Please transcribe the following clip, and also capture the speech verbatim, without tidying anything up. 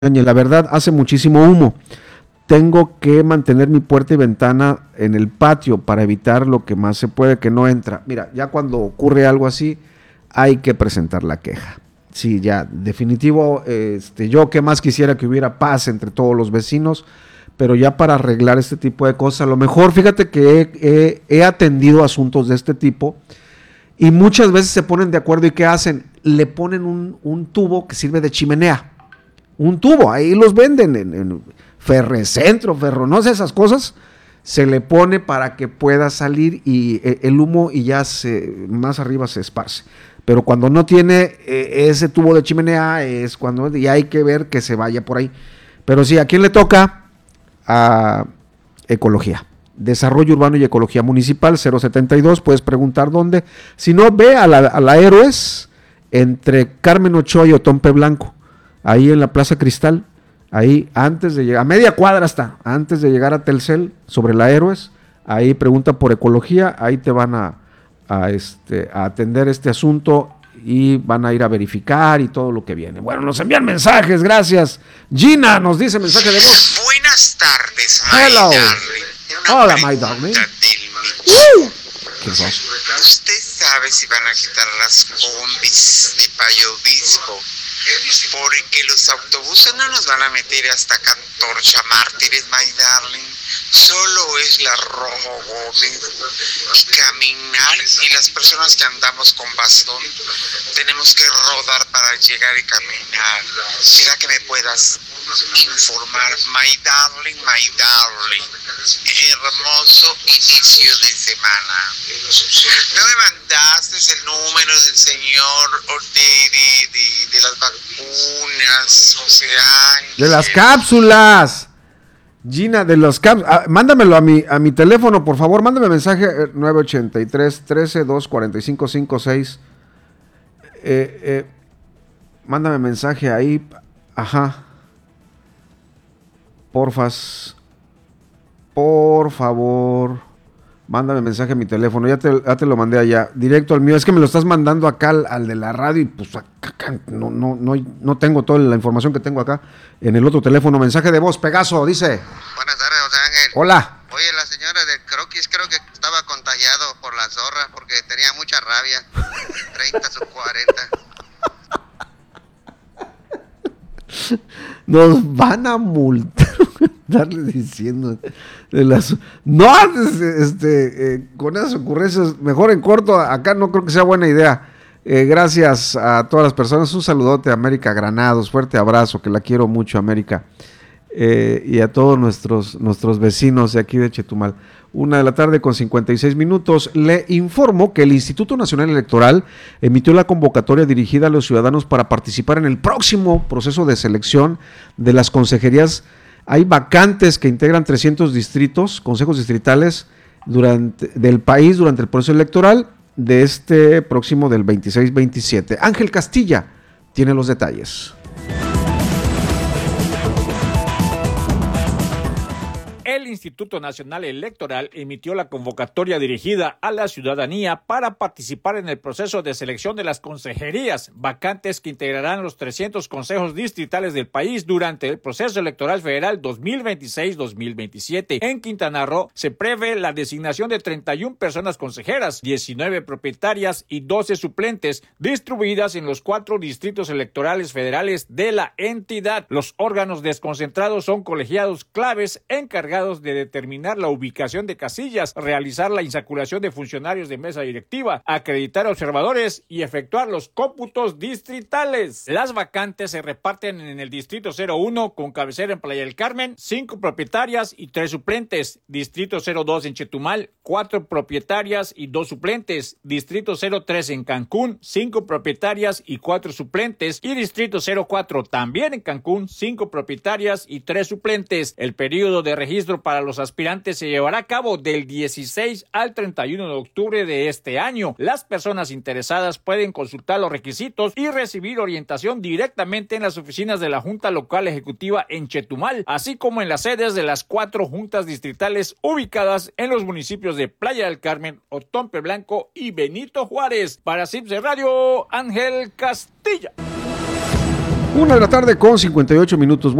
La verdad hace muchísimo humo. Tengo que mantener mi puerta y ventana en el patio para evitar lo que más se puede que no entra. Mira, ya cuando ocurre algo así, hay que presentar la queja. Sí, ya, definitivo, este, yo que más quisiera que hubiera paz entre todos los vecinos, pero ya para arreglar este tipo de cosas, a lo mejor, fíjate que he, he, he atendido asuntos de este tipo y muchas veces se ponen de acuerdo y ¿qué hacen? Le ponen un, un tubo que sirve de chimenea. Un tubo, ahí los venden en, en Ferrecentro, Ferro, no sé, esas cosas, se le pone para que pueda salir y eh, el humo y ya se, más arriba se esparce. Pero cuando no tiene eh, ese tubo de chimenea es cuando ya hay que ver que se vaya por ahí. Pero sí, ¿a quién le toca? A Ecología. Desarrollo Urbano y Ecología Municipal, cero setenta y dos, puedes preguntar dónde. Si no, ve a la, a la Héroes entre Carmen Ochoa y Otompe Blanco. Ahí en la Plaza Cristal, ahí antes de llegar, a media cuadra está, antes de llegar a Telcel, sobre la Héroes, ahí pregunta por ecología, ahí te van a, a, este, a atender este asunto y van a ir a verificar y todo lo que viene. Bueno, nos envían mensajes, gracias. Gina nos dice mensaje de voz. Buenas tardes, Hello. my darling. Hola, my darling. Uh. ¿Qué fue? ¿Usted sabe si van a quitar las combis de Payo Obispo? Porque los autobuses no nos van a meter hasta Cantorcha Mártires, my darling. Solo es la Romo Gómez y caminar, y las personas que andamos con bastón tenemos que rodar para llegar y caminar. ¿Será que me puedas informar, my darling, my darling? Hermoso inicio de semana. ¿No me mandaste el número del señor de, de, de, de las vacunas, José Ángel? De las cápsulas. Gina, de los caps, ah, mándamelo a mi, a mi teléfono, por favor, mándame mensaje eh, nueve ochenta y tres, trece, doscientos cuarenta y cinco, cincuenta y seis. Eh, eh, mándame mensaje ahí, ajá. Porfas, por favor, mándame mensaje a mi teléfono, ya te, ya te lo mandé allá, directo al mío, es que me lo estás mandando acá al, al de la radio y pues acá, acá, no, no, no, no tengo toda la información que tengo acá en el otro teléfono. Mensaje de voz, Pegaso, dice. Buenas tardes, José Ángel. Hola. Oye, la señora del croquis creo que estaba contagiado por la zorra porque tenía mucha rabia, treinta o cuarenta. Nos van a multar, darle diciendo de las no, este, eh, con esas ocurrencias, mejor en corto, acá no creo que sea buena idea. Eh, gracias a todas las personas, un saludote a América Granados, fuerte abrazo, que la quiero mucho, América, eh, y a todos nuestros, nuestros vecinos de aquí de Chetumal. Una de la tarde con cincuenta y seis minutos. Le informo que el Instituto Nacional Electoral emitió la convocatoria dirigida a los ciudadanos para participar en el próximo proceso de selección de las consejerías. Hay vacantes que integran trescientos distritos, consejos distritales durante, del país durante el proceso electoral de este próximo del veintiséis veintisiete. Ángel Castilla tiene los detalles. El Instituto Nacional Electoral emitió la convocatoria dirigida a la ciudadanía para participar en el proceso de selección de las consejerías vacantes que integrarán los trescientos consejos distritales del país durante el proceso electoral federal dos mil veintiséis dos mil veintisiete. En Quintana Roo se prevé la designación de treinta y una personas consejeras, diecinueve propietarias y doce suplentes, distribuidas en los cuatro distritos electorales federales de la entidad. Los órganos desconcentrados son colegiados claves encargados de determinar la ubicación de casillas, realizar la insaculación de funcionarios de mesa directiva, acreditar observadores y efectuar los cómputos distritales. Las vacantes se reparten en el distrito cero uno con cabecera en Playa del Carmen, cinco propietarias y tres suplentes, distrito cero dos en Chetumal, cuatro propietarias y dos suplentes, distrito cero tres en Cancún, cinco propietarias y cuatro suplentes, y distrito cero cuatro también en Cancún, cinco propietarias y tres suplentes. El periodo de registro para los aspirantes se llevará a cabo del dieciséis al treinta y uno de octubre de este año. Las personas interesadas pueden consultar los requisitos y recibir orientación directamente en las oficinas de la Junta Local Ejecutiva en Chetumal, así como en las sedes de las cuatro juntas distritales ubicadas en los municipios de Playa del Carmen, Otompe Blanco y Benito Juárez. Para C I P C Radio, Ángel Castilla. Una de la tarde con cincuenta y ocho minutos.